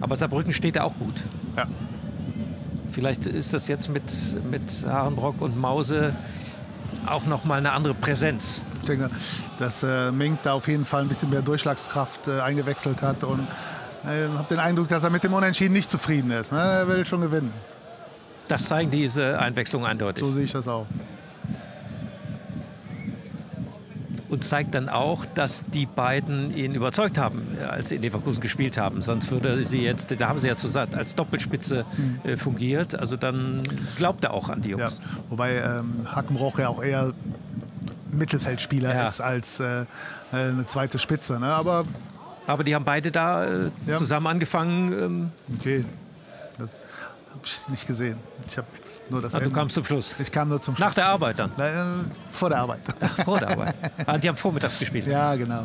Aber Saarbrücken steht auch gut. Ja. Vielleicht ist das jetzt mit Harenbrock und Mause auch noch mal eine andere Präsenz. Ich denke, dass Mink da auf jeden Fall ein bisschen mehr Durchschlagskraft eingewechselt hat. Und habe den Eindruck, dass er mit dem Unentschieden nicht zufrieden ist. Ne? Er will schon gewinnen. Das zeigen diese Einwechslungen eindeutig. So sehe ich das auch. Und zeigt dann auch, dass die beiden ihn überzeugt haben, als sie in Leverkusen gespielt haben. Sonst würde sie jetzt, da haben sie ja als Doppelspitze fungiert. Also dann glaubt er auch an die Jungs. Ja. Wobei Hackenbroch ja auch eher Mittelfeldspieler ist als eine zweite Spitze. Ne? Aber die haben beide da zusammen angefangen. Okay, das habe ich nicht gesehen. Ich habe nur das Ende. Du kamst zum Schluss? Ich kam nur zum Schluss. Nach der Arbeit dann? Vor der Arbeit. Vor der Arbeit. Die haben vormittags gespielt? Ja, genau.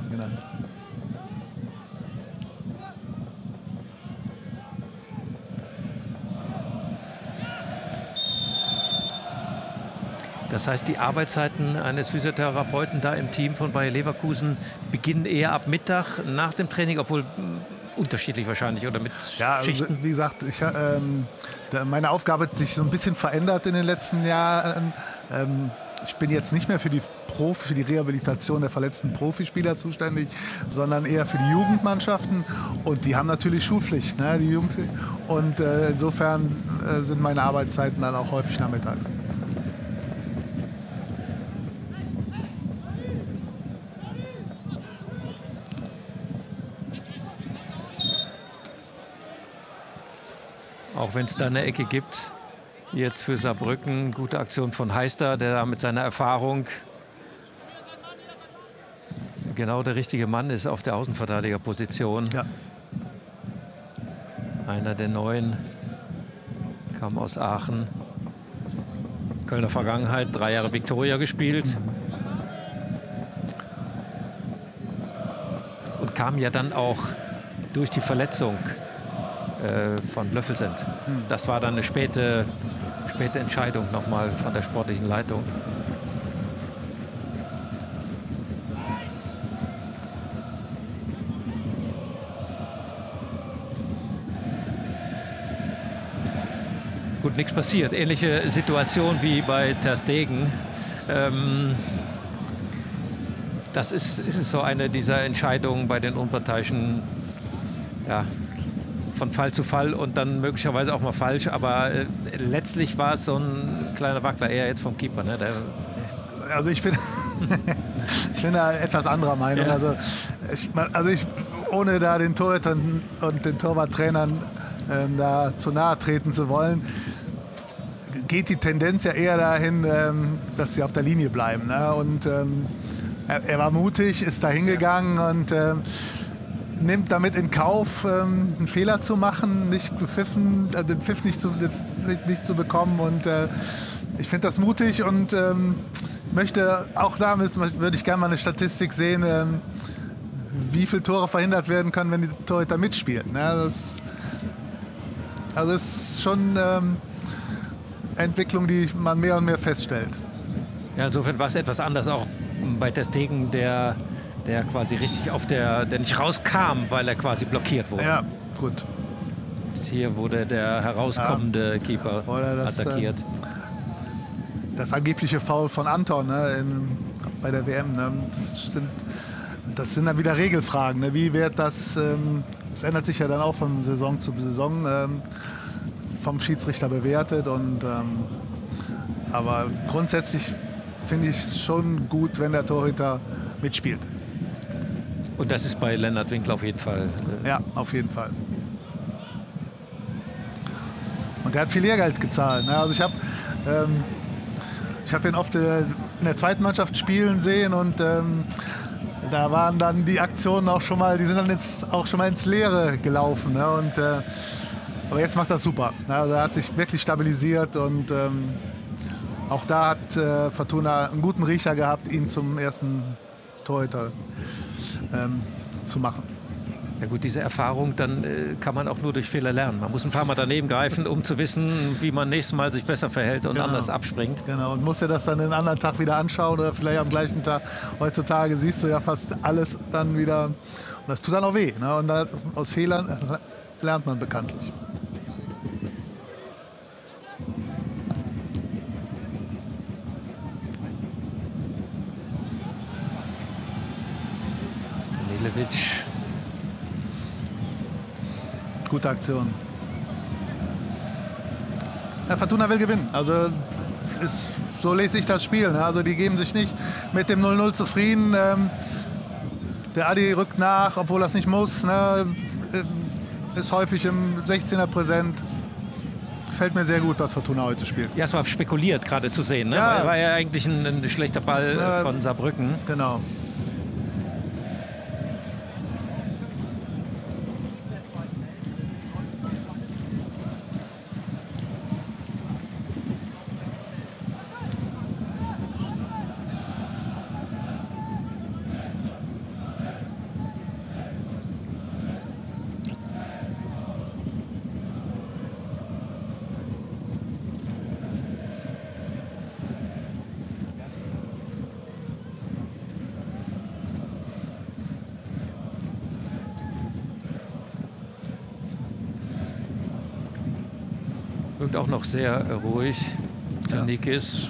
Das heißt, die Arbeitszeiten eines Physiotherapeuten da im Team von Bayer Leverkusen beginnen eher ab Mittag nach dem Training, obwohl unterschiedlich wahrscheinlich oder mit Schichten? Also, wie gesagt, meine Aufgabe hat sich so ein bisschen verändert in den letzten Jahren. Ich bin jetzt nicht mehr für die Rehabilitation der verletzten Profispieler zuständig, sondern eher für die Jugendmannschaften. Und die haben natürlich Schulpflicht, ne, die Jungs. Und insofern sind meine Arbeitszeiten dann auch häufig nachmittags. Auch wenn es da eine Ecke gibt, jetzt für Saarbrücken, gute Aktion von Heister, der da mit seiner Erfahrung genau der richtige Mann ist auf der Außenverteidigerposition. Ja. Einer der Neuen, kam aus Aachen. Kölner Vergangenheit, 3 Jahre Viktoria gespielt. Und kam ja dann auch durch die Verletzung von Löffelsend. Das war dann eine späte Entscheidung nochmal von der sportlichen Leitung. Gut, nichts passiert. Ähnliche Situation wie bei Ter Stegen. Das ist so eine dieser Entscheidungen bei den Unparteiischen, ja, von Fall zu Fall und dann möglicherweise auch mal falsch. Aber letztlich war es so ein kleiner Wackler, eher jetzt vom Keeper. Ne? Also ich bin da etwas anderer Meinung. Ja. Also ich, ohne da den Torhütern und den Torwarttrainern da zu nahe treten zu wollen, geht die Tendenz ja eher dahin, dass sie auf der Linie bleiben. Ne? Und er war mutig, ist da hingegangen und nimmt damit in Kauf, einen Fehler zu machen, nicht gepfiffen, den Pfiff nicht zu bekommen. Und ich finde das mutig und möchte auch da würde ich gerne mal eine Statistik sehen, wie viele Tore verhindert werden können, wenn die Torhüter mitspielen. Ja, das ist schon Entwicklung, die man mehr und mehr feststellt. Ja, insofern war es etwas anders auch bei Ter Stegen, der quasi richtig der nicht rauskam, weil er quasi blockiert wurde. Ja, gut. Hier wurde der herauskommende Keeper attackiert. Das angebliche Foul von Anton, ne, bei der WM, ne, das sind dann wieder Regelfragen. Ne, wie wird das ändert sich ja dann auch von Saison zu Saison vom Schiedsrichter bewertet. Aber grundsätzlich finde ich es schon gut, wenn der Torhüter mitspielt. Und das ist bei Lennart Winkler auf jeden Fall. Ja, auf jeden Fall. Und er hat viel Lehrgeld gezahlt. Ne? Also ich habe ihn oft in der zweiten Mannschaft spielen sehen und da waren dann die Aktionen auch schon mal, die sind dann jetzt auch schon mal ins Leere gelaufen. Ne? Aber jetzt macht das super. Ne? Also er hat sich wirklich stabilisiert und auch da hat Fortuna einen guten Riecher gehabt, ihn zum ersten Torhüter zu machen. Ja gut, diese Erfahrung, dann kann man auch nur durch Fehler lernen. Man muss ein paar Mal daneben greifen, um zu wissen, wie man nächstes Mal sich besser verhält und anders abspringt. Genau, und musst dir das dann den anderen Tag wieder anschauen oder vielleicht am gleichen Tag. Heutzutage siehst du ja fast alles dann wieder und das tut dann auch weh. Ne? Und dann aus Fehlern lernt man bekanntlich. Danilovic. Gute Aktion. Ja, Fortuna will gewinnen. Also so lese ich das Spiel. Ne? Also die geben sich nicht mit dem 0-0 zufrieden. Der Adi rückt nach, obwohl er es nicht muss. Ne? Ist häufig im 16er präsent. Gefällt mir sehr gut, was Fortuna heute spielt. Ja, es war spekuliert gerade zu sehen. Ne? Ja. War ja eigentlich ein schlechter Ball von Saarbrücken. Genau. Wirkt auch noch sehr ruhig. Der Nikis.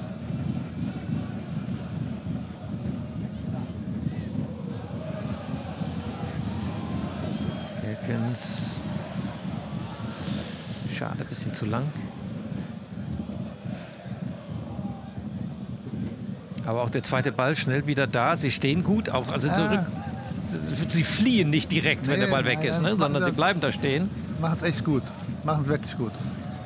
Gerkens. Schade, ein bisschen zu lang. Aber auch der zweite Ball schnell wieder da. Sie stehen gut auch. Also sie fliehen nicht direkt, wenn der Ball weg ist, ne? Sondern sie bleiben da stehen. Machen es echt gut. Machen es wirklich gut.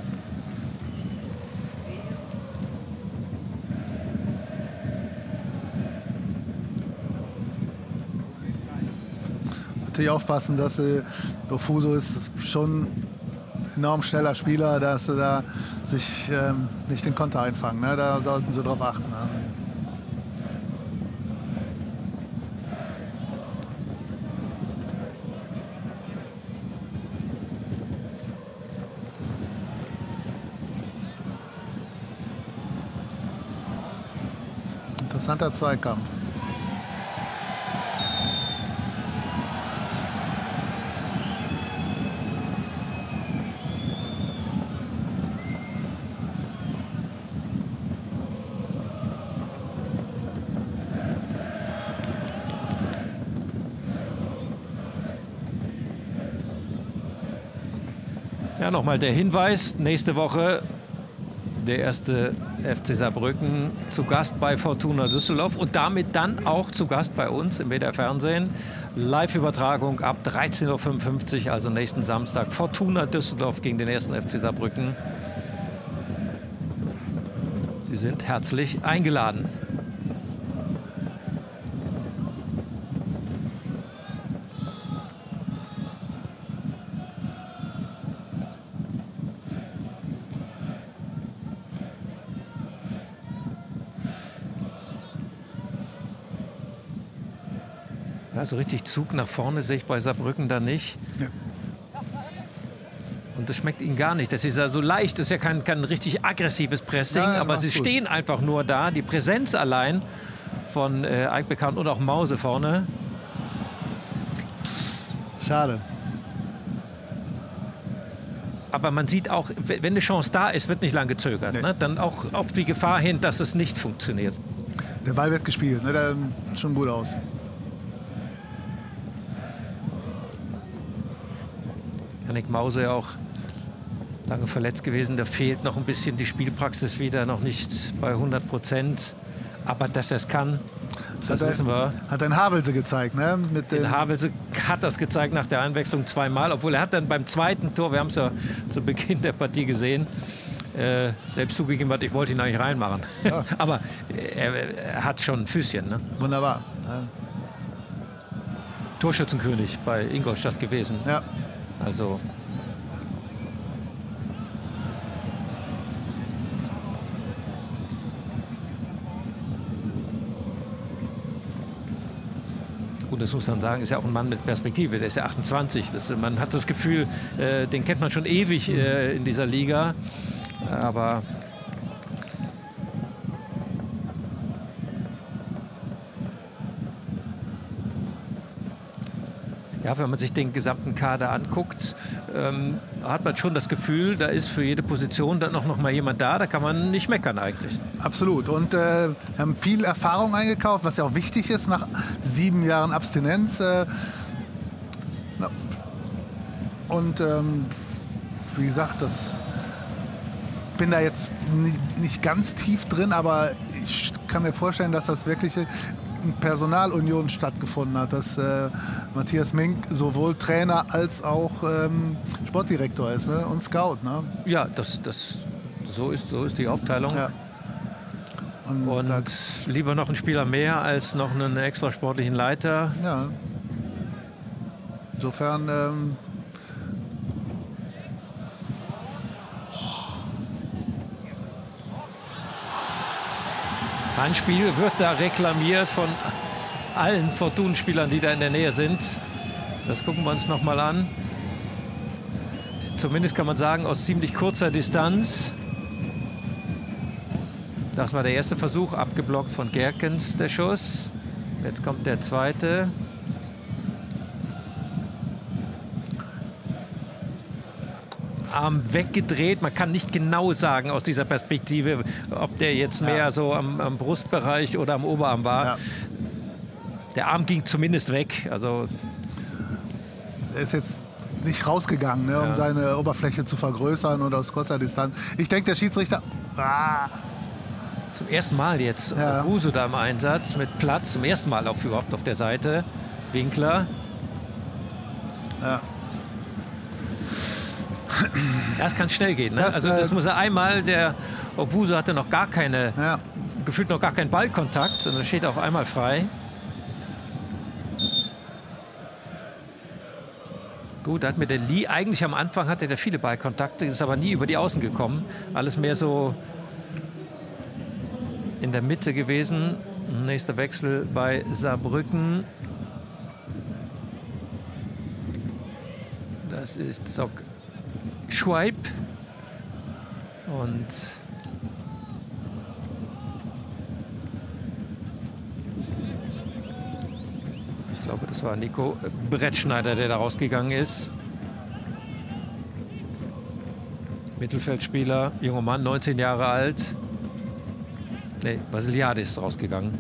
Natürlich aufpassen, dass Dofuso ist schon ein enorm schneller Spieler, dass sie da sich nicht den Konter einfangen. Ne? Da sollten sie drauf achten. Ne? Interessanter Zweikampf. Ja, nochmal der Hinweis, nächste Woche der erste FC Saarbrücken zu Gast bei Fortuna Düsseldorf und damit dann auch zu Gast bei uns im WDR Fernsehen. Live-Übertragung ab 13:55 Uhr, also nächsten Samstag. Fortuna Düsseldorf gegen den ersten FC Saarbrücken. Sie sind herzlich eingeladen. Ja, so richtig Zug nach vorne sehe ich bei Saarbrücken da nicht. Ja. Und das schmeckt ihnen gar nicht. Das ist ja so leicht, das ist ja kein richtig aggressives Pressing, Nein, aber sie stehen einfach nur da. Die Präsenz allein von Eikbekan und auch Mause vorne. Schade. Aber man sieht auch, wenn eine Chance da ist, wird nicht lange gezögert. Nee. Ne? Dann auch auf die Gefahr hin, dass es nicht funktioniert. Der Ball wird gespielt. Ne? Der sieht schon gut aus. Yannick Mause auch lange verletzt gewesen. Da fehlt noch ein bisschen die Spielpraxis wieder, noch nicht bei 100%. Aber dass er es kann, das wissen wir. Hat ein Havelse gezeigt, ne? Havelse hat das gezeigt nach der Einwechslung zweimal. Obwohl er hat dann beim zweiten Tor, wir haben es ja zu Beginn der Partie gesehen, selbst zugegeben hat, ich wollte ihn eigentlich reinmachen. Ja. Aber er hat schon ein Füßchen. Ne? Wunderbar. Ja. Torschützenkönig bei Ingolstadt gewesen. Ja. Also und das muss man sagen, ist ja auch ein Mann mit Perspektive, der ist ja 28. Man hat das Gefühl, den kennt man schon ewig in dieser Liga. Aber Ja, wenn man sich den gesamten Kader anguckt, hat man schon das Gefühl, da ist für jede Position dann auch noch mal jemand da. Da kann man nicht meckern eigentlich. Absolut. Und wir haben viel Erfahrung eingekauft, was ja auch wichtig ist nach 7 Jahren Abstinenz. Und wie gesagt, bin da jetzt nicht ganz tief drin, aber ich kann mir vorstellen, dass das wirklich Personalunion stattgefunden hat, dass Matthias Mink sowohl Trainer als auch Sportdirektor ist, ne? Und Scout. Ne? Ja, so ist die Aufteilung. Ja. Und lieber noch ein Spieler mehr als noch einen extra sportlichen Leiter. Ja. Insofern Handspiel wird da reklamiert von allen Fortuna-Spielern, die da in der Nähe sind. Das gucken wir uns noch mal an. Zumindest kann man sagen, aus ziemlich kurzer Distanz. Das war der erste Versuch, abgeblockt von Gerkens, der Schuss. Jetzt kommt der zweite. Arm weggedreht. Man kann nicht genau sagen aus dieser Perspektive, ob der jetzt mehr so am Brustbereich oder am Oberarm war. Ja. Der Arm ging zumindest weg. Also er ist jetzt nicht rausgegangen, ne, um seine Oberfläche zu vergrößern oder aus kurzer Distanz. Ich denke, der Schiedsrichter... Zum ersten Mal jetzt Ruse da im Einsatz mit Platz. Zum ersten Mal auch überhaupt auf der Seite. Winkler. Ja. Das kann schnell gehen. Ne? Das muss er einmal, Obuse hatte noch gar keine, gefühlt noch gar keinen Ballkontakt, sondern steht auf einmal frei. Gut, da hat mir der Lee, eigentlich am Anfang hatte der viele Ballkontakte, ist aber nie über die Außen gekommen. Alles mehr so in der Mitte gewesen. Nächster Wechsel bei Saarbrücken. Das ist Zock Schweib. Und ich glaube, das war Nico Brettschneider, der da rausgegangen ist. Mittelfeldspieler, junger Mann, 19 Jahre alt. Nee, Vasiliadis ist rausgegangen.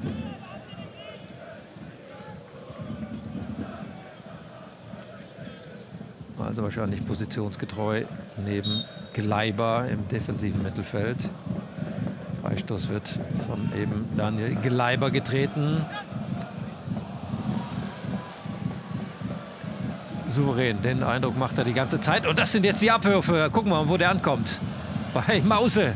Also wahrscheinlich positionsgetreu neben Gleiber im defensiven Mittelfeld. Freistoß wird von eben Daniel Gleiber getreten. Souverän, den Eindruck macht er die ganze Zeit. Und das sind jetzt die Abwürfe. Gucken wir mal, wo der ankommt. Bei Mause.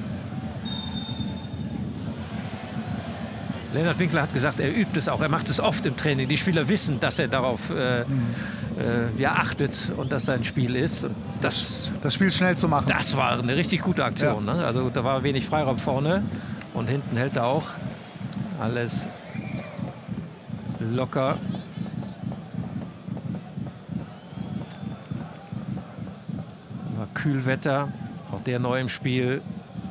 Lennart Winkler hat gesagt, er übt es auch. Er macht es oft im Training. Die Spieler wissen, dass er darauf achtet und dass sein Spiel ist. Und das Spiel schnell zu machen. Das war eine richtig gute Aktion. Ja. Ne? Also da war wenig Freiraum vorne. Und hinten hält er auch alles locker. War Kühlwetter. Auch der neu im Spiel.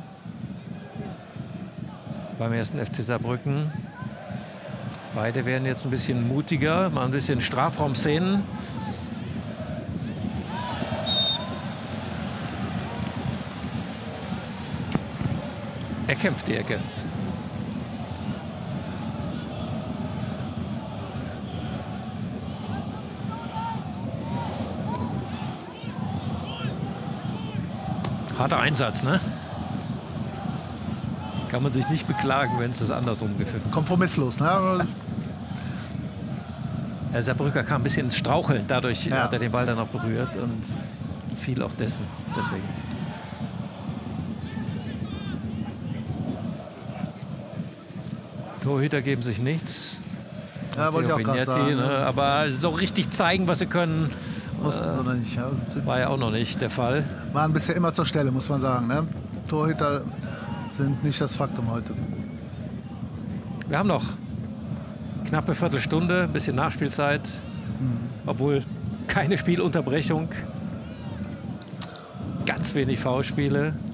Beim ersten FC Saarbrücken. Beide werden jetzt ein bisschen mutiger, mal ein bisschen Strafraumszenen. Er kämpft die Ecke. Harter Einsatz, ne? Kann man sich nicht beklagen, wenn es das andersrum gepfiffen wird. Kompromisslos, ne? Der Saarbrücker kam ein bisschen ins Straucheln. Dadurch hat er den Ball dann auch berührt und fiel auch deswegen. Torhüter geben sich nichts. Ja, wollte ich auch gerade sagen. Ne? Aber so richtig zeigen, was sie können, mussten sie noch nicht. Ja. War ja auch noch nicht der Fall. Waren bisher immer zur Stelle, muss man sagen. Ne? Torhüter sind nicht das Faktum heute. Wir haben noch knappe Viertelstunde, ein bisschen Nachspielzeit, obwohl keine Spielunterbrechung, ganz wenig Foulspiele.